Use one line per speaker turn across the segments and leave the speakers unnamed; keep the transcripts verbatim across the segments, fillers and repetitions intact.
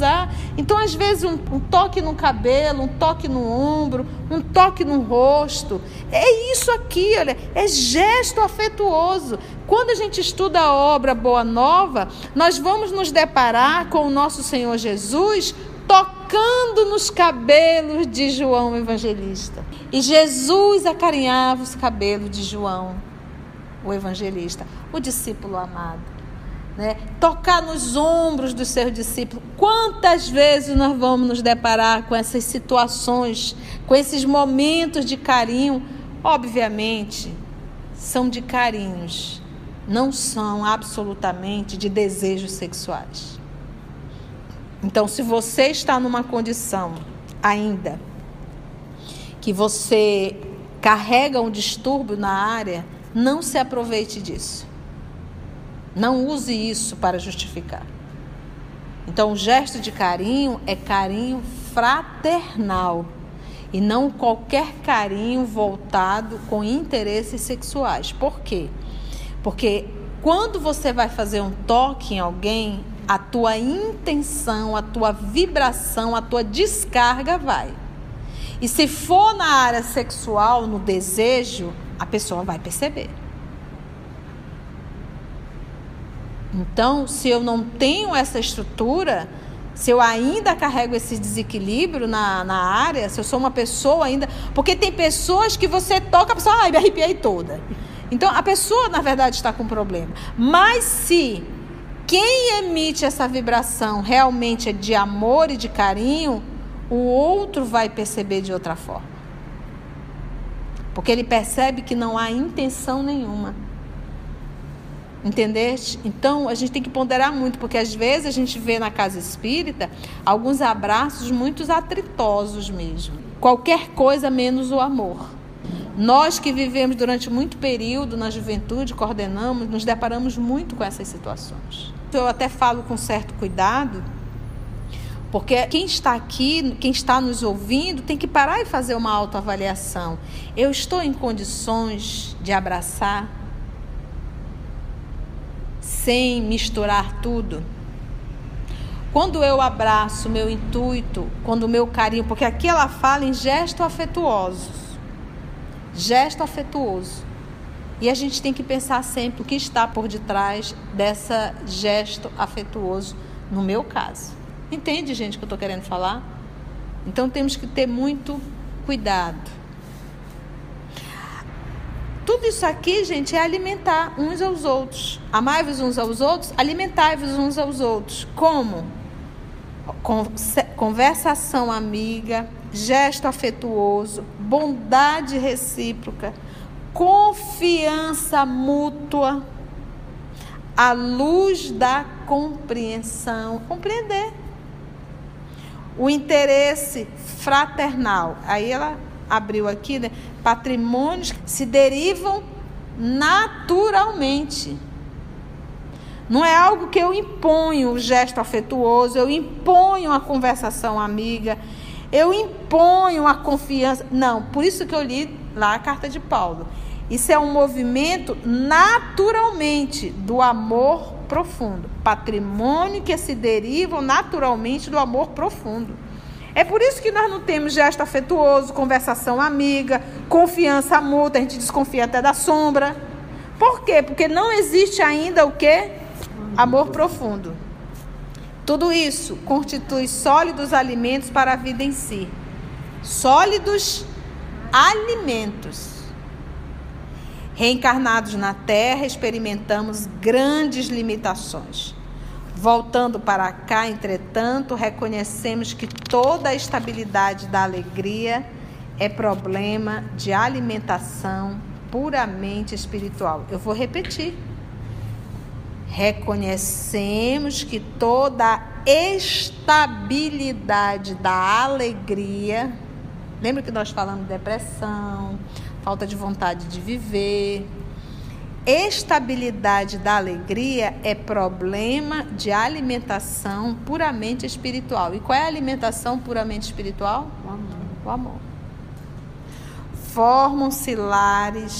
usar. Então, às vezes, um, um toque no cabelo, um toque no ombro, um toque no rosto. É isso aqui, olha, é gesto afetuoso. Quando a gente estuda a obra Boa Nova, nós vamos nos deparar com o nosso Senhor Jesus tocando nos cabelos de João Evangelista. E Jesus acarinhava os cabelos de João, o evangelista, o discípulo amado, né? Tocar nos ombros dos seus discípulos. Quantas vezes nós vamos nos deparar com essas situações, com esses momentos de carinho? Obviamente, são de carinhos, não são absolutamente de desejos sexuais. Então, se você está numa condição ainda que você carrega um distúrbio na área, não se aproveite disso. Não use isso para justificar. Então, o gesto de carinho é carinho fraternal e não qualquer carinho voltado com interesses sexuais. Por quê? Porque quando você vai fazer um toque em alguém, a tua intenção, a tua vibração, a tua descarga vai. E se for na área sexual, no desejo, a pessoa vai perceber. Então, se eu não tenho essa estrutura, se eu ainda carrego esse desequilíbrio na, na área, se eu sou uma pessoa ainda... Porque tem pessoas que você toca, a pessoa, ai, me arrepiei toda. Então, a pessoa, na verdade, está com problema. Mas se quem emite essa vibração realmente é de amor e de carinho, o outro vai perceber de outra forma. Porque ele percebe que não há intenção nenhuma. Entendeste? Então, a gente tem que ponderar muito, porque às vezes a gente vê na casa espírita alguns abraços muito atritosos mesmo. Qualquer coisa menos o amor. Nós que vivemos durante muito período na juventude, coordenamos, nos deparamos muito com essas situações. Eu até falo com certo cuidado, porque quem está aqui, quem está nos ouvindo, tem que parar e fazer uma autoavaliação. Eu estou em condições de abraçar sem misturar tudo? Quando eu abraço, meu intuito, quando o meu carinho, porque aqui ela fala em gesto afetuoso, gesto afetuoso. E a gente tem que pensar sempre o que está por detrás dessa gesto afetuoso, no meu caso. Entende, gente, o que eu estou querendo falar? Então, temos que ter muito cuidado. Tudo isso aqui, gente, é alimentar uns aos outros. Amai-vos uns aos outros, alimentai-vos uns aos outros. Como? Conversação amiga, gesto afetuoso, bondade recíproca, confiança mútua, à luz da compreensão. Compreender. O interesse fraternal. Aí ela abriu aqui, né? Patrimônios que se derivam naturalmente. Não é algo que eu imponho o gesto afetuoso, eu imponho a conversação amiga, eu imponho a confiança. Não, por isso que eu li lá a carta de Paulo. Isso é um movimento naturalmente do amor profundo. Patrimônio que se derivam naturalmente do amor profundo. É por isso que nós não temos gesto afetuoso, conversação amiga, confiança mútua, a gente desconfia até da sombra. Por quê? Porque não existe ainda o quê? Amor profundo. Tudo isso constitui sólidos alimentos para a vida em si. Sólidos alimentos. Reencarnados na Terra, experimentamos grandes limitações. Voltando para cá, entretanto, reconhecemos que toda a estabilidade da alegria é problema de alimentação puramente espiritual. Eu vou repetir. Reconhecemos que toda a estabilidade da alegria, lembra que nós falamos de depressão, falta de vontade de viver. Estabilidade da alegria é problema de alimentação puramente espiritual. E qual é a alimentação puramente espiritual?
O amor.
O amor. Formam-se lares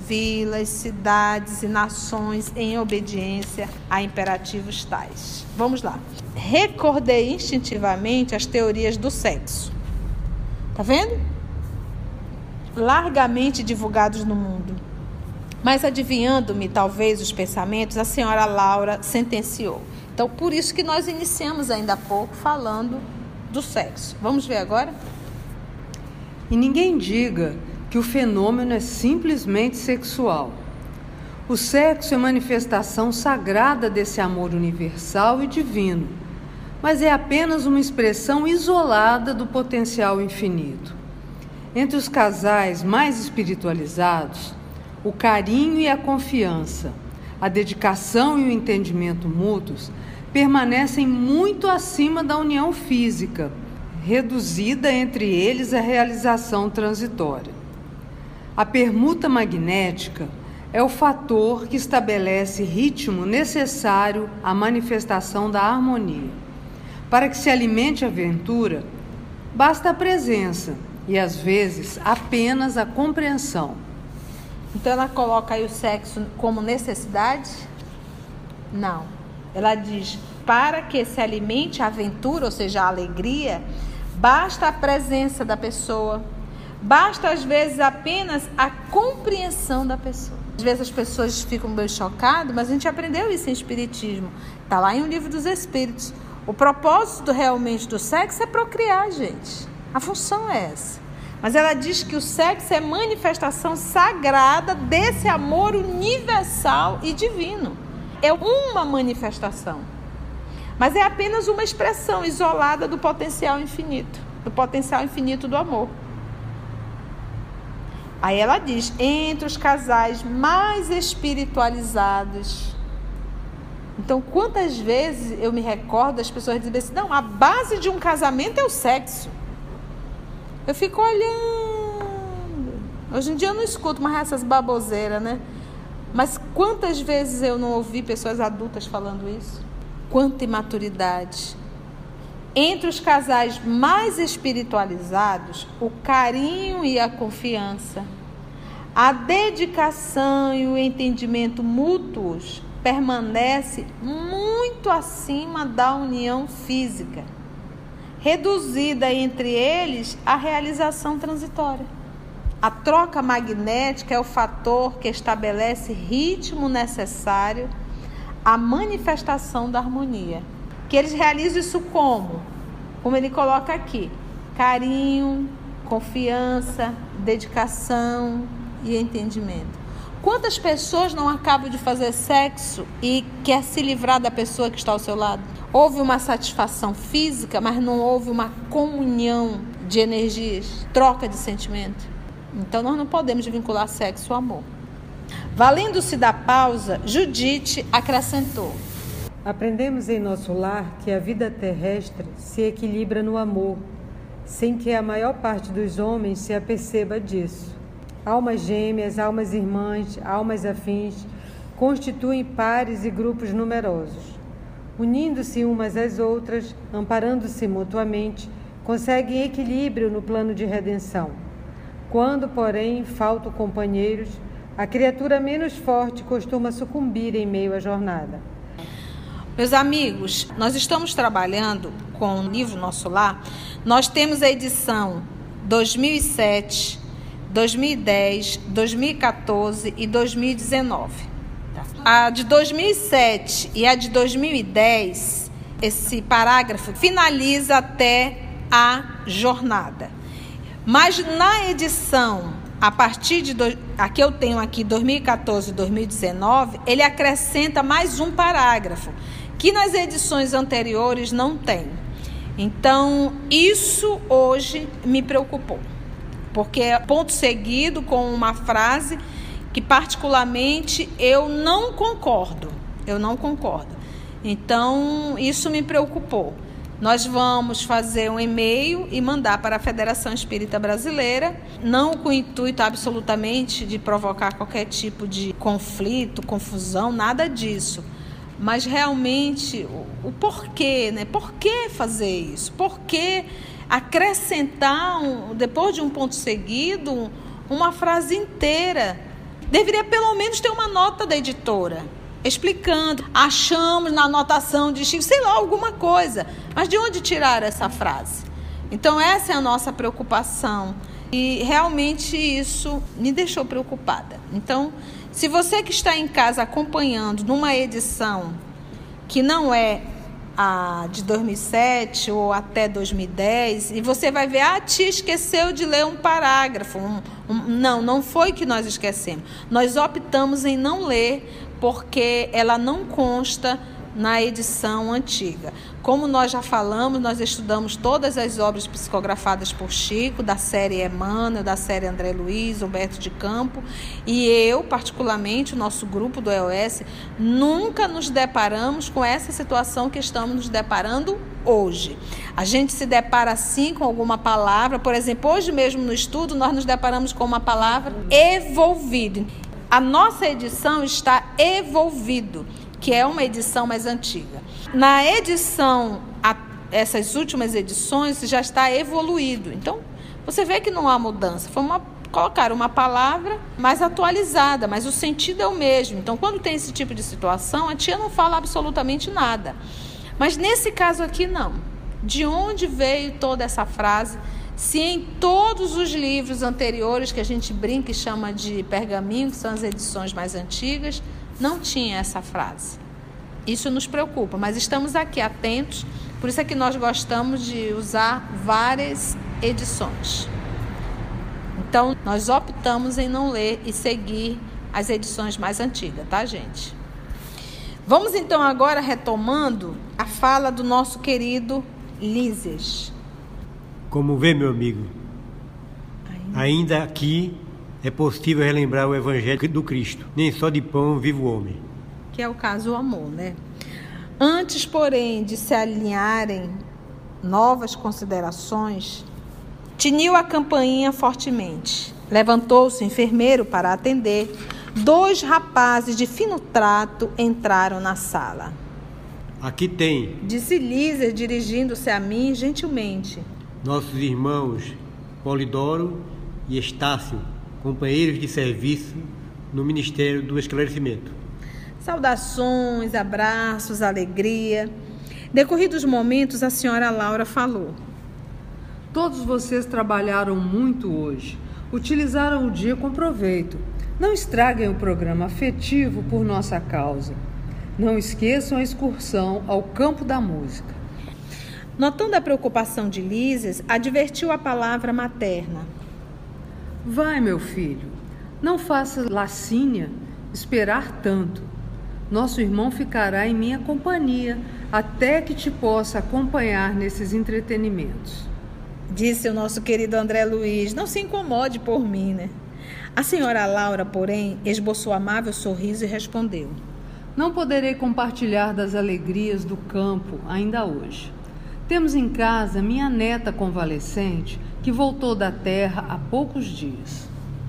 vilas, cidades e nações em obediência a imperativos tais. Vamos lá. Recordei instintivamente as teorias do sexo. Tá vendo? Largamente divulgados no mundo. Mas adivinhando-me, talvez, os pensamentos, a senhora Laura sentenciou. Então, por isso que nós iniciamos ainda há pouco falando do sexo. Vamos ver agora?
E ninguém diga que o fenômeno é simplesmente sexual. O sexo é manifestação sagrada desse amor universal e divino, mas é apenas uma expressão isolada do potencial infinito. Entre os casais mais espiritualizados, o carinho e a confiança, a dedicação e o entendimento mútuos permanecem muito acima da união física, reduzida entre eles à realização transitória. A permuta magnética é o fator que estabelece ritmo necessário à manifestação da harmonia. Para que se alimente a aventura, basta a presença e, às vezes, apenas a compreensão.
Então ela coloca aí o sexo como necessidade? Não. Ela diz, para que se alimente a aventura, ou seja, a alegria, basta a presença da pessoa. Basta, às vezes, apenas a compreensão da pessoa. Às vezes as pessoas ficam bem chocadas, mas a gente aprendeu isso em Espiritismo. Está lá em O Livro dos Espíritos. O propósito realmente do sexo é procriar, gente. A função é essa. Mas ela diz que o sexo é manifestação sagrada desse amor universal e divino. É uma manifestação. Mas é apenas uma expressão isolada do potencial infinito. Do potencial infinito do amor. Aí ela diz, entre os casais mais espiritualizados. Então, quantas vezes eu me recordo das pessoas dizendo assim, não, a base de um casamento é o sexo. Eu fico olhando. Hoje em dia eu não escuto mais essas baboseiras, né? Mas quantas vezes eu não ouvi pessoas adultas falando isso? Quanta imaturidade. Entre os casais mais espiritualizados, o carinho e a confiança, a dedicação e o entendimento mútuos permanece muito acima da união física, reduzida entre eles a realização transitória. A troca magnética é o fator que estabelece ritmo necessário à manifestação da harmonia. Que eles realizam isso como? Como ele coloca aqui, carinho, confiança, dedicação e entendimento. Quantas pessoas não acabam de fazer sexo e quer se livrar da pessoa que está ao seu lado? Houve uma satisfação física, mas não houve uma comunhão de energias, troca de sentimento. Então nós não podemos vincular sexo ao amor. Valendo-se da pausa, Judite acrescentou.
Aprendemos em nosso lar que a vida terrestre se equilibra no amor, sem que a maior parte dos homens se aperceba disso. Almas gêmeas, almas irmãs, almas afins, constituem pares e grupos numerosos. Unindo-se umas às outras, amparando-se mutuamente, conseguem equilíbrio no plano de redenção. Quando, porém, faltam companheiros, a criatura menos forte costuma sucumbir em meio à jornada.
Meus amigos, nós estamos trabalhando com o livro Nosso Lar. Nós temos a edição dois mil e sete, dois mil e dez, dois mil e quatorze e dois mil e dezenove. A de dois mil e sete e a de dois mil e dez, esse parágrafo finaliza até a jornada. Mas na edição, a partir de... Do, aqui eu tenho aqui dois mil e quatorze e dois mil e dezenove, ele acrescenta mais um parágrafo, que nas edições anteriores não tem. Então, isso hoje me preocupou. Porque é ponto seguido com uma frase que particularmente eu não concordo. Eu não concordo. Então, isso me preocupou. Nós vamos fazer um e-mail e mandar para a Federação Espírita Brasileira, não com o intuito absolutamente de provocar qualquer tipo de conflito, confusão, nada disso. Mas realmente o, o porquê, né? Por que fazer isso? Por que acrescentar, um, depois de um ponto seguido, uma frase inteira Deveria pelo menos ter uma nota da editora, explicando, achamos na anotação de Chico, sei lá, alguma coisa. Mas de onde tirar essa frase? Então essa é a nossa preocupação. E realmente isso me deixou preocupada. Então, se você que está em casa acompanhando numa edição que não é a de dois mil e sete ou até dois mil e dez, e você vai ver, ah, tia, esqueceu de ler um parágrafo. Um, um, não, não foi que nós esquecemos. Nós optamos em não ler porque ela não consta na edição antiga. Como nós já falamos, nós estudamos todas as obras psicografadas por Chico, da série Emmanuel, da série André Luiz, Humberto de Campos, e eu, particularmente, o nosso grupo do E O S, nunca nos deparamos com essa situação que estamos nos deparando hoje. A gente se depara sim com alguma palavra, por exemplo, hoje mesmo no estudo, nós nos deparamos com uma palavra evolvido. A nossa edição está evolvido, que é uma edição mais antiga. Na edição, a, essas últimas edições, já está evoluído. Então, você vê que não há mudança. Foi uma, colocar uma palavra mais atualizada, mas o sentido é o mesmo. Então, quando tem esse tipo de situação, a tia não fala absolutamente nada. Mas nesse caso aqui, não. De onde veio toda essa frase? Se em todos os livros anteriores, que a gente brinca e chama de pergaminho, que são as edições mais antigas, não tinha essa frase. Isso nos preocupa, mas estamos aqui atentos, por isso é que nós gostamos de usar várias edições. Então, nós optamos em não ler e seguir as edições mais antigas, tá, gente? Vamos então agora retomando a fala do nosso querido Lísias.
Como vê, meu amigo, ainda, ainda aqui é possível relembrar o Evangelho do Cristo. Nem só de pão vive o homem.
Que é o caso do amor, né? Antes, porém, de se alinharem novas considerações, tiniu a campainha fortemente. Levantou-se o enfermeiro para atender. Dois rapazes de fino trato entraram na sala.
Aqui tem,
disse Lísias, dirigindo-se a mim gentilmente,
nossos irmãos Polidoro e Estácio, companheiros de serviço no Ministério do Esclarecimento.
Saudações, abraços, alegria. Decorridos momentos, a senhora Laura falou.
Todos vocês trabalharam muito hoje. Utilizaram o dia com proveito. Não estraguem o programa afetivo por nossa causa. Não esqueçam a excursão ao campo da música.
Notando a preocupação de Lísias, advertiu a palavra materna.
Vai, meu filho, não faça Lacínia esperar tanto. Nosso irmão ficará em minha companhia até que te possa acompanhar nesses entretenimentos.
Disse o nosso querido André Luiz, não se incomode por mim, né? A senhora Laura, porém, esboçou amável sorriso e respondeu.
Não poderei compartilhar das alegrias do campo ainda hoje. Temos em casa minha neta convalescente, que voltou da terra há poucos dias.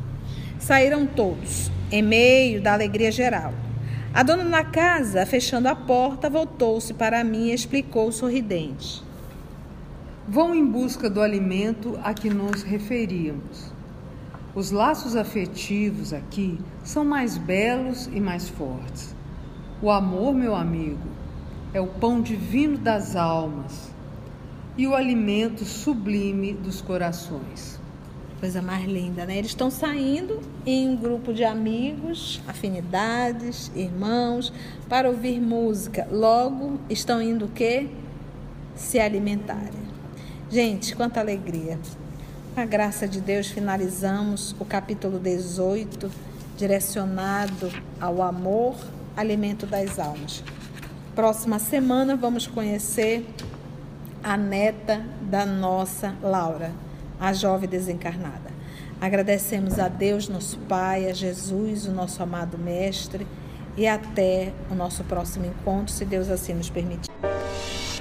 Saíram todos, em meio da alegria geral. A dona da casa, fechando a porta, voltou-se para mim e explicou sorridente.
Vão em busca do alimento a que nos referíamos. Os laços afetivos aqui são mais belos e mais fortes. O amor, meu amigo, é o pão divino das almas e o alimento sublime dos corações.
Coisa mais linda, né? Eles estão saindo em um grupo de amigos, afinidades, irmãos, para ouvir música. Logo, estão indo o quê? Se alimentarem. Gente, quanta alegria. Com a graça de Deus, finalizamos o capítulo dezoito, direcionado ao amor, alimento das almas. Próxima semana vamos conhecer a neta da nossa Laura, a jovem desencarnada. Agradecemos a Deus, nosso Pai, a Jesus, o nosso amado Mestre, e até o nosso próximo encontro, se Deus assim nos permitir.